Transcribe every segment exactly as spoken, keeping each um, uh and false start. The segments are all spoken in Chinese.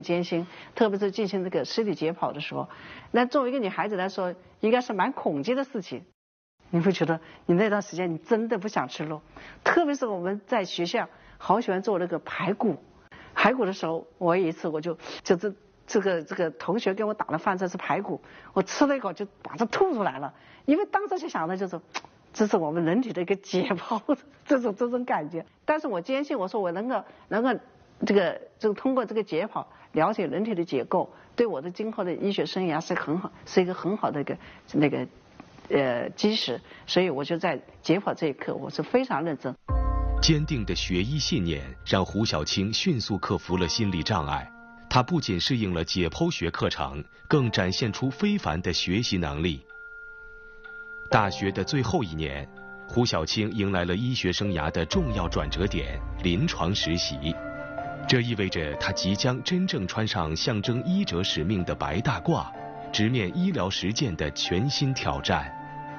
艰辛，特别是进行这个尸体解剖的时候，那作为一个女孩子来说，应该是蛮恐惧的事情。你会觉得你那段时间你真的不想吃肉，特别是我们在学校好喜欢做那个排骨，排骨的时候，我有一次我就就是这个这个同学给我打的饭菜是排骨，我吃了一口就把它吐出来了，因为当时就想的就是。这是我们人体的一个解剖的这种这种感觉，但是我坚信，我说我能够能够这个就通过这个解剖了解人体的结构，对我的今后的医学生涯是很好，是一个很好的一个那个呃基石，所以我就在解剖这一刻我是非常认真。 坚定的学医信念让胡小青迅速克服了心理障碍，她不仅适应了解剖学课程，更展现出非凡的学习能力。大学的最后一年，胡小青迎来了医学生涯的重要转折点——临床实习。这意味着她即将真正穿上象征医者使命的白大褂，直面医疗实践的全新挑战。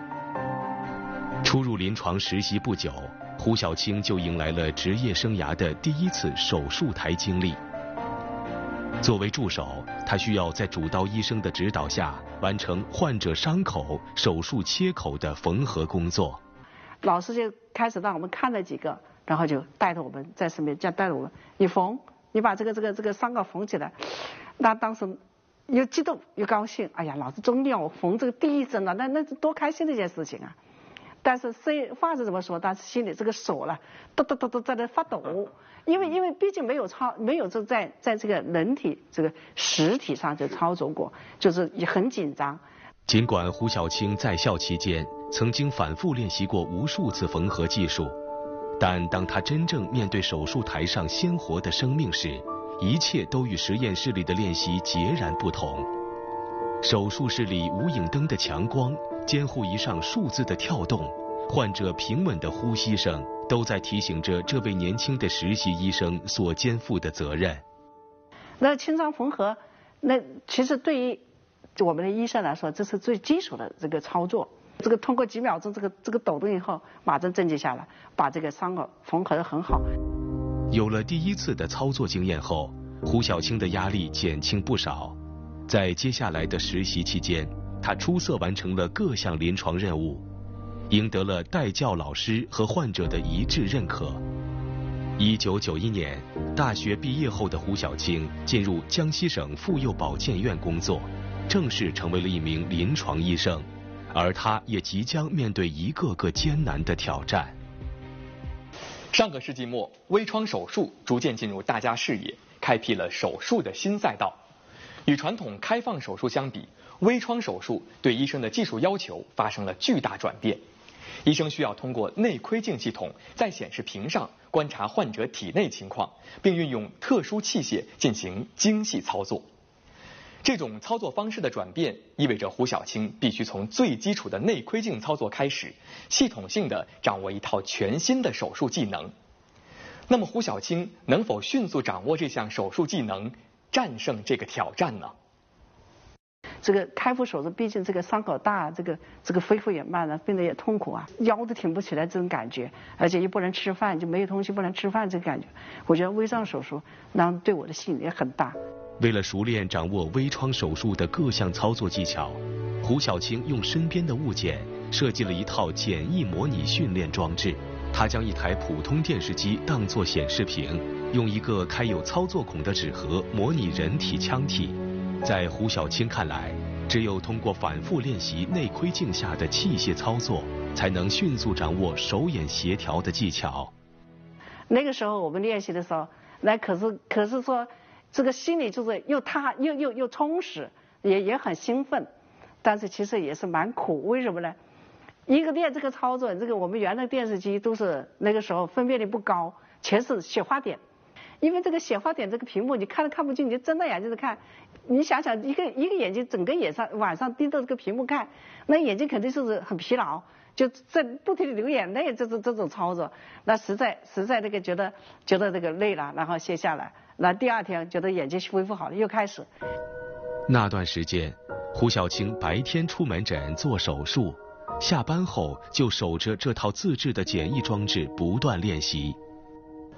初入临床实习不久，胡小青就迎来了职业生涯的第一次手术台经历。作为助手，他需要在主刀医生的指导下完成患者伤口手术切口的缝合工作。 老师就开始让我们看了几个，然后就带着我们在身边，这样带着我们，你缝，你把这个这个这个伤口缝起来。那当时又激动又高兴，哎呀，老师终于让我缝这个第一针了，那那是多开心的一件事情啊！但是虽话是这么说，但是心里这个手了，抖抖抖抖在那发抖。因为因为毕竟没有操没有这在在这个人体这个实体上就操作过，就是也很紧张。 尽管胡小青在校期间曾经反复练习过无数次缝合技术，但当她真正面对手术台上鲜活的生命时，一切都与实验室里的练习截然不同。手术室里无影灯的强光，监护仪上数字的跳动，患者平稳的呼吸声，都在提醒着这位年轻的实习医生所肩负的责任。 那清创缝合，那其实对于我们的医生来说，这是最基础的这个操作。这个通过几秒钟这个这个抖动以后，马上镇静下来，把这个伤口缝合得很好。 有了第一次的操作经验后，胡小青的压力减轻不少。在接下来的实习期间，他出色完成了各项临床任务，赢得了带教老师和患者的一致认可。一九九一年，大学毕业后的胡小青进入江西省妇幼保健院工作，正式成为了一名临床医生，而他也即将面对一个个艰难的挑战。 上个世纪末，微创手术逐渐进入大家视野，开辟了手术的新赛道。与传统开放手术相比，微创手术对医生的技术要求发生了巨大转变。医生需要通过内窥镜系统在显示屏上观察患者体内情况，并运用特殊器械进行精细操作。这种操作方式的转变，意味着胡小青必须从最基础的内窥镜操作开始，系统性的掌握一套全新的手术技能。那么胡小青能否迅速掌握这项手术技能，战胜这个挑战呢？ 这个开腹手术，毕竟这个伤口大，这个这个恢复也慢了，病人也痛苦啊，腰都挺不起来这种感觉，而且又不能吃饭，就没有东西不能吃饭这个感觉，我觉得微创手术那对我的吸引力很大。 为了熟练掌握微创手术的各项操作技巧，胡小青用身边的物件设计了一套简易模拟训练装置。他将一台普通电视机当作显示屏，用一个开有操作孔的纸盒模拟人体腔体。在胡小青看来，只有通过反复练习内窥镜下的器械操作，才能迅速掌握手眼协调的技巧。 那个时候我们练习的时候，那可是可是说，这个心里就是又踏又又又充实，也也很兴奋，但是其实也是蛮苦。为什么呢？一个练这个操作，这个我们原来电视机都是那个时候分辨率不高，全是雪花点。因为这个雪花点这个屏幕你看都看不进，你就睁着眼睛看。你想想，一个一个眼睛整个眼上晚上盯着这个屏幕看，那眼睛肯定是很疲劳，就在不停的流眼泪。这种这种操作，那实在实在那个觉得觉得这个累了，然后歇下来。那第二天觉得眼睛恢复好了，又开始。 那段时间，胡小青白天出门诊做手术，下班后就守着这套自制的简易装置不断练习。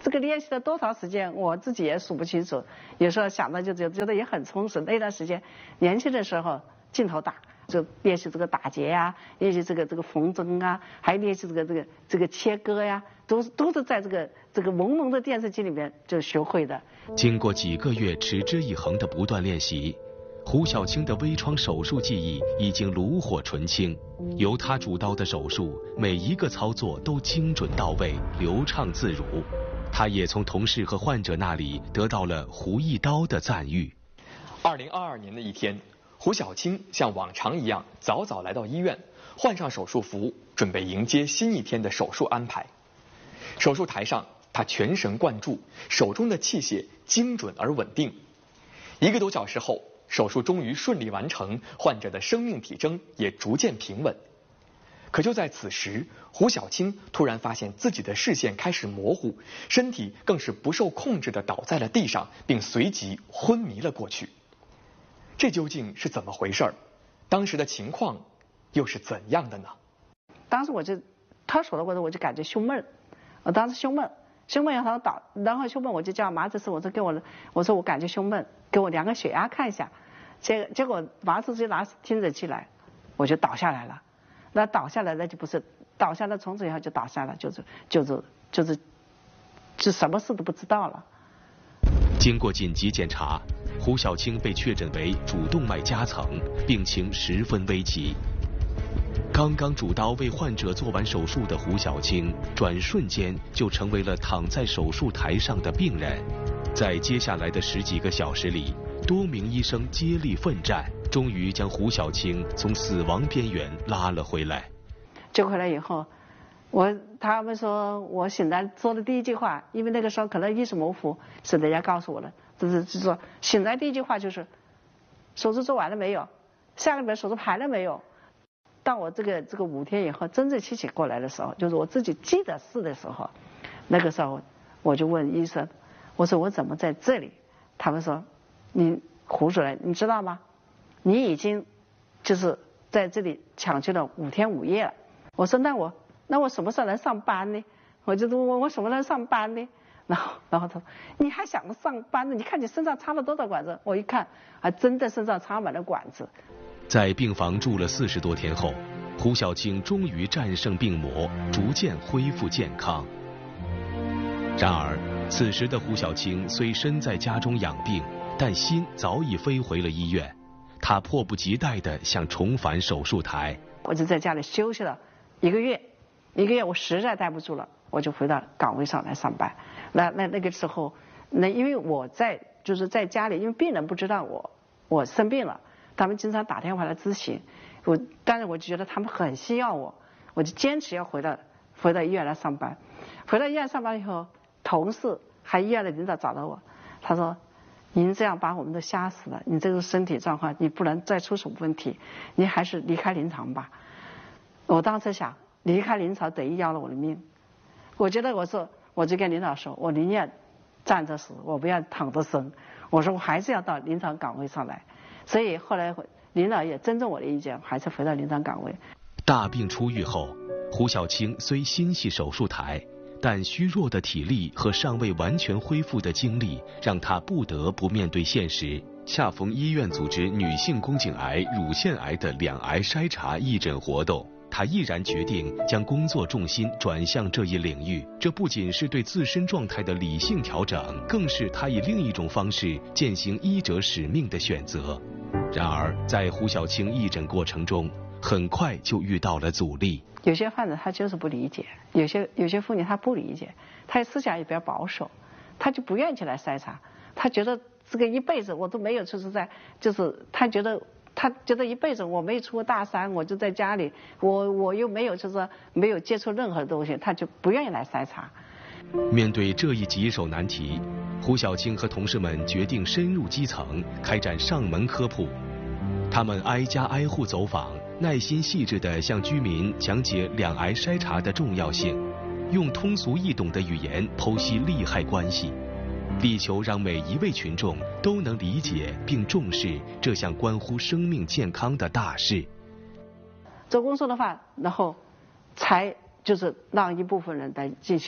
这个练习了多长时间，我自己也数不清楚。有时候想到就觉得也很充实。那段时间年轻的时候劲头大，就练习这个打结呀、啊，练习这个这个缝针啊，还练习这个这个这个切割呀、啊，都都是在这个这个朦胧的电视机里面就学会的。 经过几个月持之以恒的不断练习，胡小青的微创手术技艺已经炉火纯青。由他主刀的手术，每一个操作都精准到位、流畅自如。他也从同事和患者那里得到了胡一刀的赞誉。 二零二二年的一天，胡小青像往常一样早早来到医院，换上手术服，准备迎接新一天的手术安排。手术台上，他全神贯注，手中的器械精准而稳定。一个多小时后，手术终于顺利完成，患者的生命体征也逐渐平稳。可就在此时，胡小青突然发现自己的视线开始模糊，身体更是不受控制地倒在了地上，并随即昏迷了过去。这究竟是怎么回事？当时的情况又是怎样的呢？ 当时我就他说的过程，我就感觉胸闷，我当时胸闷，胸闷然后倒，然后胸闷我就叫麻子师，我说给我，我说我感觉胸闷，给我量个血压看一下。结结果麻子师就拿听诊器来，我就倒下来了。那倒下来那就不是倒下来，从此以后就倒下了，就是就是就是就什么事都不知道了。 经过紧急检查，胡小青被确诊为主动脉夹层，病情十分危急。刚刚主刀为患者做完手术的胡小青，转瞬间就成为了躺在手术台上的病人。在接下来的十几个小时里，多名医生接力奋战，终于将胡小青从死亡边缘拉了回来。 救回来以后，我他们说我醒来说的第一句话，因为那个时候可能意识模糊，是人家告诉我的，就是就是说醒来第一句话就是手术做完了没有，下个礼拜手术排了没有。到我这个这个五天以后真正清醒过来的时候，就是我自己记得事的时候，那个时候我就问医生，我说我怎么在这里？他们说你胡主任你知道吗？你已经就是在这里抢救了五天五夜了。我说那我那我什么时候能上班呢？我就问我什么时候能上班呢？然后然后他说你还想着上班呢？你看你身上插了多少管子？我一看还真的身上插满了管子。 在病房住了四十多天后，胡小青终于战胜病魔，逐渐恢复健康。然而，此时的胡小青虽身在家中养病，但心早已飞回了医院。他迫不及待地想重返手术台。 我就在家里休息了一个月，一个月我实在待不住了，我就回到岗位上来上班。那那那个时候，那因为我在就是在家里，因为病人不知道我我生病了。他们经常打电话来咨询，我但是我就觉得他们很需要我，我就坚持要回到回到医院来上班。回到医院上班以后，同事还医院的领导找到我，他说：“您这样把我们都吓死了，你这个身体状况，你不能再出什么问题，你还是离开临床吧。”我当时想，离开临床等于要了我的命。我觉得我说，我就跟领导说，我宁愿站着死，我不要躺着生。我说我还是要到临床岗位上来。所以后来领导也尊重我的意见，还是回到临床岗位。 大病初愈后，胡小青虽心系手术台，但虚弱的体力和尚未完全恢复的精力，让他不得不面对现实。恰逢医院组织女性宫颈癌、乳腺癌的两癌筛查义诊活动，他毅然决定将工作重心转向这一领域。这不仅是对自身状态的理性调整，更是他以另一种方式践行医者使命的选择。然而，在胡小青义诊过程中，很快就遇到了阻力。 有些患者他就是不理解，有些有些妇女她不理解，她思想也比较保守，她就不愿意去来筛查，她觉得这个一辈子我都没有出是在，就是她觉得她觉得一辈子我没有出过大山，我就在家里，我我又没有就是没有接触任何东西，她就不愿意来筛查。 面对这一棘手难题，胡小青和同事们决定深入基层，开展上门科普。他们挨家挨户走访，耐心细致地向居民讲解两癌筛查的重要性，用通俗易懂的语言剖析利害关系，力求让每一位群众都能理解并重视这项关乎生命健康的大事。 做工作的话，然后才就是让一部分人来进行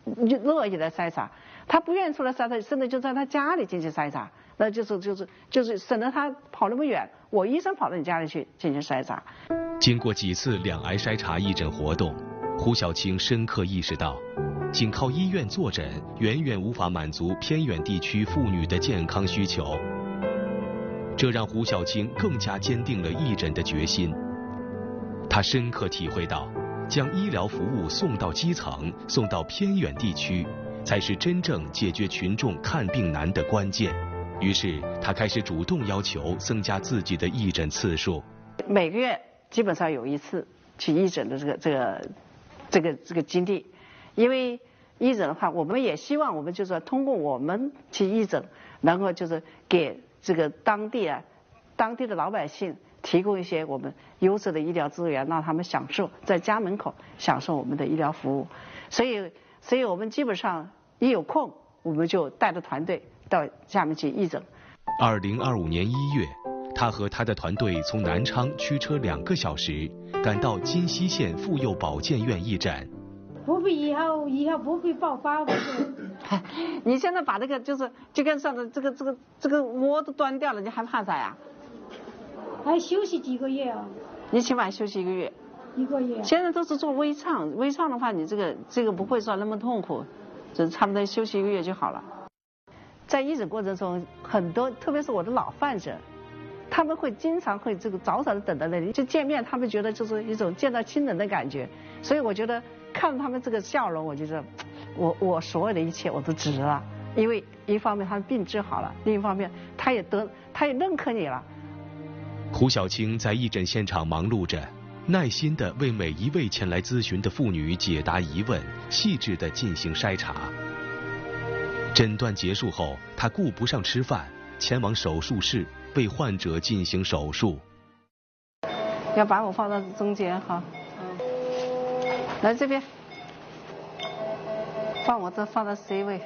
乐意来筛查，他不愿意出来筛查，甚至就在他家里进行筛查，那就是就是就是省得他跑那么远，我医生跑到你家里去进行筛查。 经过几次两癌筛查义诊活动，胡小青深刻意识到，仅靠医院坐诊远远无法满足偏远地区妇女的健康需求。这让胡小青更加坚定了义诊的决心。她深刻体会到，将医疗服务送到基层、送到偏远地区，才是真正解决群众看病难的关键。于是，她开始主动要求增加自己的义诊次数， 每个月基本上有一次去义诊的这个这个这个这个经历。因为义诊的话，我们也希望我们就是说通过我们去义诊，能够就是给这个当地啊当地的老百姓提供一些我们优质的医疗资源，让他们享受在家门口享受我们的医疗服务。所以，所以我们基本上一有空，我们就带着团队到下面去义诊。 二零二五年一月，他和他的团队从南昌驱车两个小时，赶到金溪县妇幼保健院义诊。 不会以后以后不会爆发不是？ 你现在把这个就是就跟上的这个这个这个窝都端掉了，你还怕啥呀？ 还休息几个月啊？ 你起码休息一个月。 一个月。 现在都是做微创，微创的话，你这个这个不会说那么痛苦，就差不多休息一个月就好了。在义诊过程中，很多特别是我的老患者，他们会经常会这个早早的等到那里，就见面，他们觉得就是一种见到亲人的感觉。所以我觉得看到他们这个笑容，我觉得我我所有的一切我都值了。因为一方面他的病治好了，另一方面他也得他也认可你了。 胡小青在义诊现场忙碌着，耐心地为每一位前来咨询的妇女解答疑问，细致地进行筛查。诊断结束后，他顾不上吃饭，前往手术室为患者进行手术。 要把我放到中间哈，嗯，来这边，放我这放到 C 位。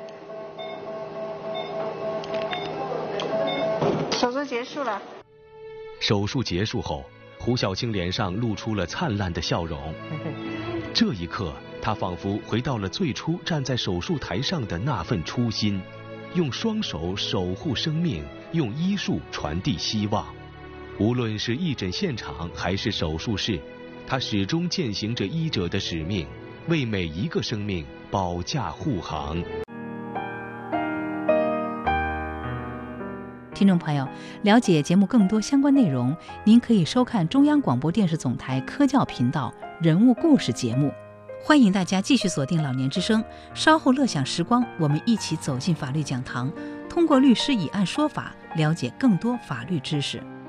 手术结束了。 手术结束后，胡小青脸上露出了灿烂的笑容。这一刻，她仿佛回到了最初站在手术台上的那份初心，用双手守护生命，用医术传递希望。无论是义诊现场还是手术室，她始终践行着医者的使命，为每一个生命保驾护航。 听众朋友，了解节目更多相关内容，您可以收看中央广播电视总台科教频道人物故事节目。欢迎大家继续锁定老年之声，稍后乐享时光，我们一起走进法律讲堂，通过律师以案说法，了解更多法律知识。